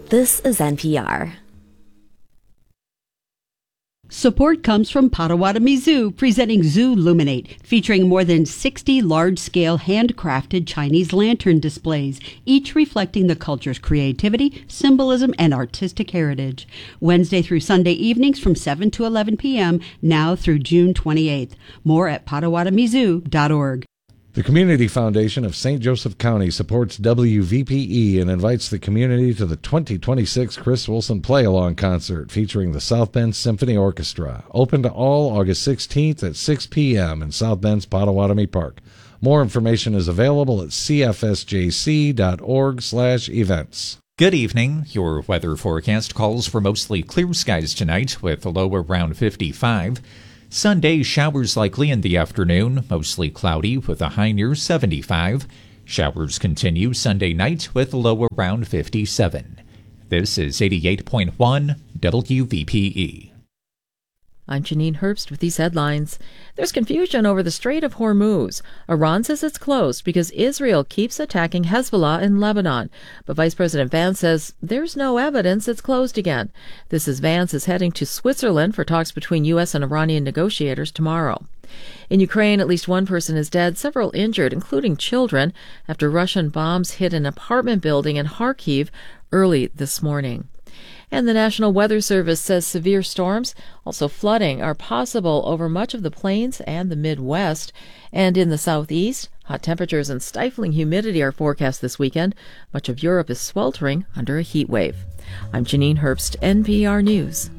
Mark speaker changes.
Speaker 1: This is NPR.
Speaker 2: Support comes from Potawatomi Zoo, presenting Zoo Luminate, featuring more than 60 large-scale handcrafted Chinese lantern displays, each reflecting the culture's creativity, symbolism, and artistic heritage. Wednesday through Sunday evenings from 7 to 11 p.m., now through June 28th. More at PotawatomiZoo.org.
Speaker 3: The Community Foundation of St. Joseph County supports WVPE and invites the community to the 2026 Chris Wilson Play-Along Concert featuring the South Bend Symphony Orchestra. Open to all August 16th at 6 p.m. in South Bend's Potawatomi Park. More information is available at cfsjc.org/events.
Speaker 4: Good evening. Your weather forecast calls for mostly clear skies tonight with a low around 55. Sunday, showers likely in the afternoon, mostly cloudy with a high near 75. Showers continue Sunday night with a low around 57. This is 88.1 WVPE.
Speaker 5: I'm Janine Herbst with these headlines. There's confusion over the Strait of Hormuz. Iran says it's closed because Israel keeps attacking Hezbollah in Lebanon. But Vice President Vance says there's no evidence it's closed again. This is Vance is heading to Switzerland for talks between U.S. and Iranian negotiators tomorrow. In Ukraine, at least one person is dead, several injured, including children, after Russian bombs hit an apartment building in Kharkiv early this morning. And the National Weather Service says severe storms, also flooding, are possible over much of the plains and the Midwest. And in the southeast, hot temperatures and stifling humidity are forecast this weekend. Much of Europe is sweltering under a heat wave. I'm Janine Herbst, NPR News.